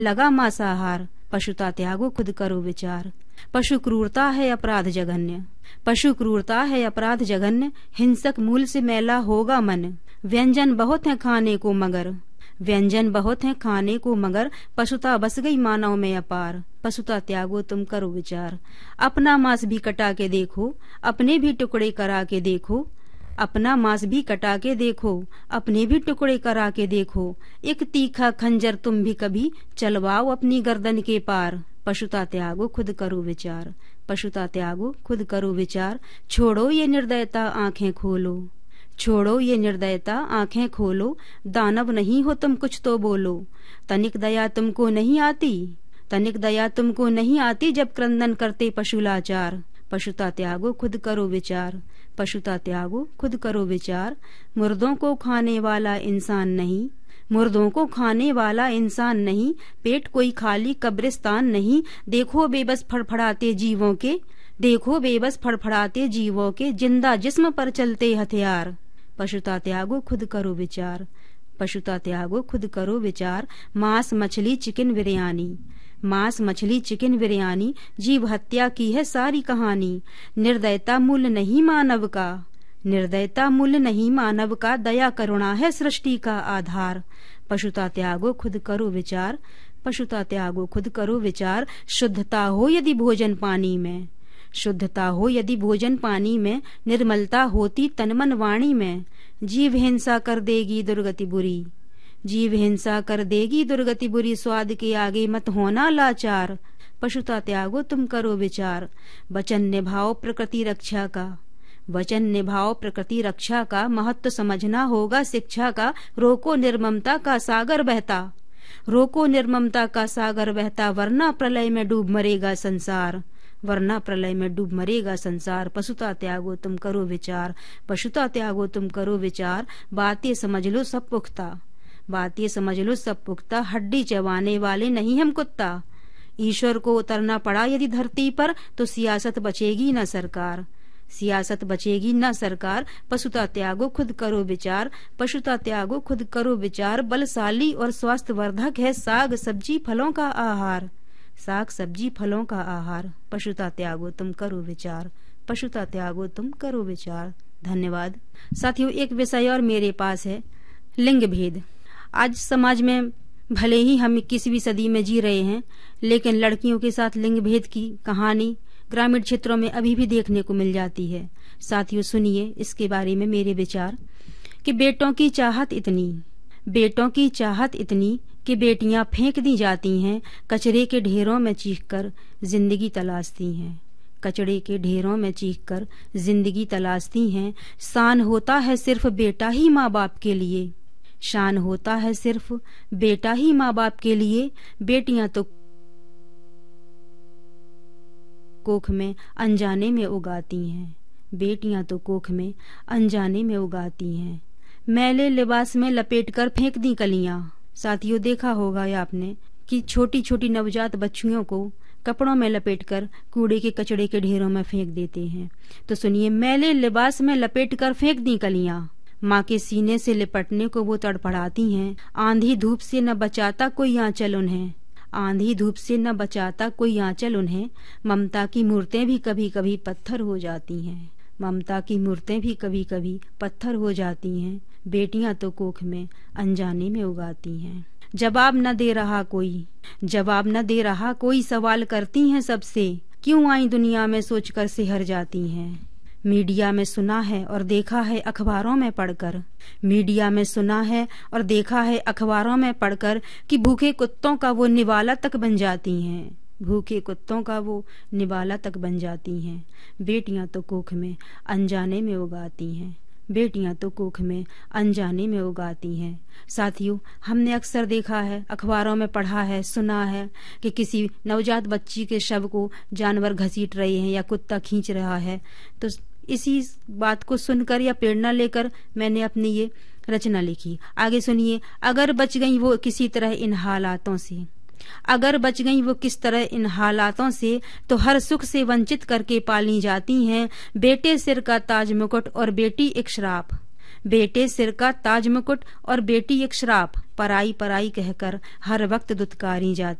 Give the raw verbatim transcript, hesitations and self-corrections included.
लगा मांसाहार, पशुता त्यागो खुद करो विचार। पशु क्रूरता है अपराध जघन्य, पशु क्रूरता है अपराध जघन्य, हिंसक मूल से मैला होगा मन। व्यंजन बहुत है खाने को मगर, व्यंजन बहुत है खाने को मगर, पशुता बस गई मानव में अपार। पशुता त्यागो तुम करो विचार। अपना मांस भी कटा के देखो, अपने भी टुकड़े करा के देखो, अपना मांस भी कटा के देखो, अपने भी टुकड़े करा के देखो। एक तीखा खंजर तुम भी कभी चलवाओ अपनी गर्दन के पार। पशुता त्यागो खुद करो विचार, पशुता त्यागो खुद करो विचार। छोड़ो ये निर्दयता आंखें खोलो, छोड़ो ये निर्दयता आंखें खोलो, दानव नहीं हो तुम कुछ तो बोलो। तनिक दया तुमको नहीं आती, तनिक दया तुमको नहीं आती, जब क्रंदन करते पशु लाचार। पशुता त्यागो खुद करो विचार, पशुता त्यागो खुद करो विचार। मुर्दों को खाने वाला इंसान नहीं, मुर्दों को खाने वाला इंसान नहीं, पेट कोई खाली कब्रिस्तान नहीं। देखो बेबस फड़फड़ाते जीवों के, देखो बेबस फड़फड़ाते जीवों के, जिंदा जिस्म पर चलते हथियार। पशुता त्यागो खुद करो विचार, पशुता त्यागो खुद करो विचार। मांस मछली चिकन बिरयानी, मांस मछली चिकन बिरयानी, जीव हत्या की है सारी कहानी। निर्दयता मूल नहीं मानव का, निर्दयता मूल नहीं मानव का, दया करुणा है सृष्टि का आधार। पशुता त्यागो खुद करो विचार, पशुता त्यागो खुद करो विचार। शुद्धता हो यदि भोजन पानी में, शुद्धता हो यदि भोजन पानी में, निर्मलता होती तन मन वाणी में। जीव हिंसा कर देगी दुर्गति बुरी, जीव हिंसा कर देगी दुर्गति बुरी, स्वाद के आगे मत होना लाचार। पशुता त्यागो तुम करो विचार। वचन निभाओ प्रकृति रक्षा का, वचन निभाओ प्रकृति रक्षा का, महत्व समझना होगा शिक्षा का। रोको निर्ममता का सागर बहता, रोको निर्ममता का सागर बहता, वरना प्रलय में डूब मरेगा संसार, वरना प्रलय में डूब मरेगा संसार। पशुता त्यागो तुम करो विचार, पशुता त्यागो तुम करो विचार। बातें समझ लो सब पुख्ता, बातें समझ लो सब पुख्ता, हड्डी चबाने वाले नहीं हम कुत्ता। ईश्वर को उतरना पड़ा यदि धरती पर, तो सियासत बचेगी न सरकार, सियासत बचेगी न सरकार। पशुता त्यागो खुद करो विचार, पशुता त्यागो खुद करो विचार। बलशाली और स्वास्थ्यवर्धक है साग सब्जी फलों का आहार, साग सब्जी फलों का आहार। पशुता त्यागो तुम करो विचार, पशुता त्यागो तुम करो विचार। धन्यवाद साथियों। एक विषय और मेरे पास है, लिंग भेद। आज समाज में भले ही हम इक्कीसवीं सदी में जी रहे हैं, लेकिन लड़कियों के साथ लिंग भेद की कहानी ग्रामीण क्षेत्रों में अभी भी देखने को मिल जाती है। साथियों सुनिए इसके बारे में मेरे विचार कि बेटों की चाहत इतनी, बेटों की चाहत इतनी कि बेटियां फेंक दी जाती हैं, कचरे के ढेरों में चीखकर जिंदगी तलाशती हैं, कचड़े के ढेरों में चीखकर जिंदगी तलाशती हैं। शान होता है सिर्फ बेटा ही माँ बाप के लिए, शान होता है सिर्फ बेटा ही माँ बाप के लिए। बेटियां तो कोख में अनजाने में उगाती हैं, बेटियां तो कोख में अनजाने में उगाती हैं। मैले लिबास में लपेटकर फेंक दी कलियां। साथियों देखा होगा या आपने कि छोटी छोटी नवजात बच्चियों को कपड़ों में लपेटकर कूड़े के कचड़े के ढेरों में फेंक देते हैं। तो सुनिए, मैले लिबास में लपेटकर फेंक दी कलियां, माँ के सीने से लिपटने को वो तड़पड़ाती हैं। आंधी धूप से न बचाता कोई आंचल उन्हें, आंधी धूप से न बचाता कोई आंचल उन्हें। ममता की मूर्तें भी कभी कभी पत्थर हो जाती हैं, ममता की मूर्तें भी कभी कभी पत्थर हो जाती हैं। बेटियां तो कोख में अनजाने में उगाती हैं। जवाब न दे रहा कोई, जवाब न दे रहा कोई, सवाल करती हैं सबसे, क्यों आई दुनिया में सोचकर सिहर जाती हैं। मीडिया में सुना है और देखा है अखबारों में पढ़कर, मीडिया में सुना है और देखा है अखबारों में पढ़कर कि भूखे कुत्तों का वो निवाला तक बन जाती हैं, भूखे कुत्तों का वो निवाला तक बन जाती हैं। बेटियां तो कोख में अनजाने में उगाती हैं, बेटियां तो कोख में अनजाने में उगाती हैं। साथियों हमने अक्सर देखा है, अखबारों में पढ़ा है, सुना है कि किसी नवजात बच्ची के शव को जानवर घसीट रहे हैं या कुत्ता खींच रहा है। तो इसी बात को सुनकर या प्रेरणा लेकर मैंने अपनी ये रचना लिखी। आगे सुनिए। अगर बच गई वो किसी तरह इन हालातों से, अगर बच गई वो किस तरह इन हालातों से, तो हर सुख से वंचित करके पाली जाती हैं। बेटे सिर का ताज मुकुट और बेटी एक श्राप, बेटे सिर का ताज मुकुट और बेटी एक श्राप। पराई पराई कहकर हर वक्त दुत्कारी जाती।